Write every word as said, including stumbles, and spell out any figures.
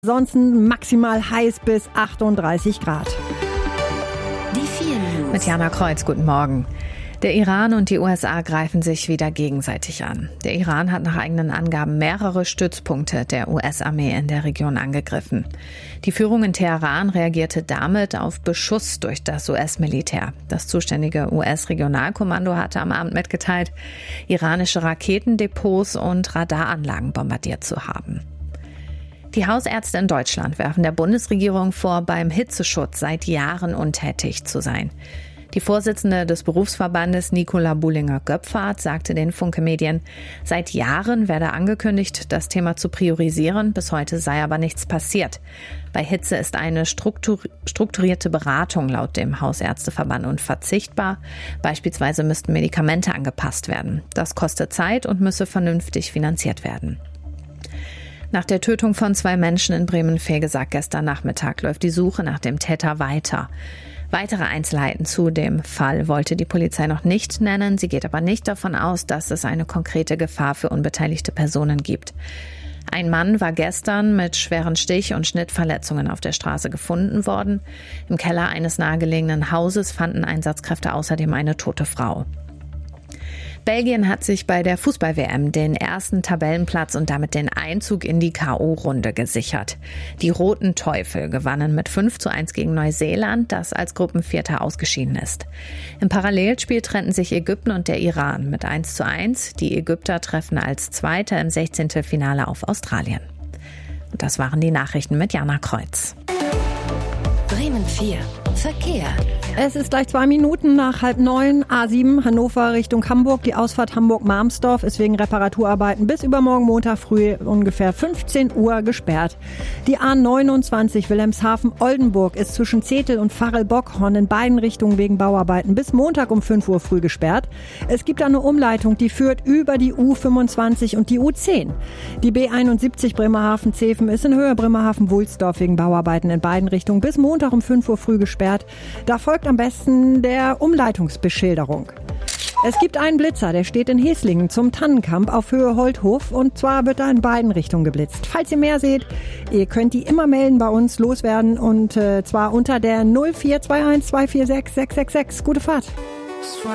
Ansonsten maximal heiß bis achtunddreißig Grad. Die vier News. Mit Jana Kreuz, guten Morgen. Der Iran und die U S A greifen sich wieder gegenseitig an. Der Iran hat nach eigenen Angaben mehrere Stützpunkte der U S-Armee in der Region angegriffen. Die Führung in Teheran reagierte damit auf Beschuss durch das U S-Militär. Das zuständige U S-Regionalkommando hatte am Abend mitgeteilt, iranische Raketendepots und Radaranlagen bombardiert zu haben. Die Hausärzte in Deutschland werfen der Bundesregierung vor, beim Hitzeschutz seit Jahren untätig zu sein. Die Vorsitzende des Berufsverbandes Nicola Bullinger-Göpfert sagte den Funke-Medien, seit Jahren werde angekündigt, das Thema zu priorisieren, bis heute sei aber nichts passiert. Bei Hitze ist eine strukturierte Beratung laut dem Hausärzteverband unverzichtbar. Beispielsweise müssten Medikamente angepasst werden. Das kostet Zeit und müsse vernünftig finanziert werden. Nach der Tötung von zwei Menschen in Bremen-Vegesack gestern Nachmittag läuft die Suche nach dem Täter weiter. Weitere Einzelheiten zu dem Fall wollte die Polizei noch nicht nennen. Sie geht aber nicht davon aus, dass es eine konkrete Gefahr für unbeteiligte Personen gibt. Ein Mann war gestern mit schweren Stich- und Schnittverletzungen auf der Straße gefunden worden. Im Keller eines nahegelegenen Hauses fanden Einsatzkräfte außerdem eine tote Frau. Belgien hat sich bei der Fußball-W M den ersten Tabellenplatz und damit den Einzug in die K O-Runde gesichert. Die Roten Teufel gewannen mit fünf zu eins gegen Neuseeland, das als Gruppenvierter ausgeschieden ist. Im Parallelspiel trennten sich Ägypten und der Iran mit eins zu eins. Die Ägypter treffen als Zweiter im sechzehnten Finale auf Australien. Und das waren die Nachrichten mit Jana Kreuz. Bremen vier. Verkehr. Es ist gleich zwei Minuten nach halb neun. A sieben Hannover Richtung Hamburg. Die Ausfahrt Hamburg-Marmsdorf ist wegen Reparaturarbeiten bis übermorgen Montag früh ungefähr fünfzehn Uhr gesperrt. Die A neunundzwanzig Wilhelmshaven-Oldenburg ist zwischen Zetel und Varel-Bockhorn in beiden Richtungen wegen Bauarbeiten bis Montag um fünf Uhr früh gesperrt. Es gibt eine Umleitung, die führt über die U fünfundzwanzig und die U zehn. Die B einundsiebzig Bremerhaven-Zeven ist in Höhe Bremerhaven-Wulsdorf wegen Bauarbeiten in beiden Richtungen bis Montag um fünf Uhr früh gesperrt. Da folgt am besten der Umleitungsbeschilderung. Es gibt einen Blitzer, der steht in Heslingen zum Tannenkamp auf Höhe Holthof und zwar wird da in beiden Richtungen geblitzt. Falls ihr mehr seht, ihr könnt die immer melden bei uns loswerden und äh, zwar unter der null vier zwei eins zwei vier sechs sechs sechs sechs. Gute Fahrt!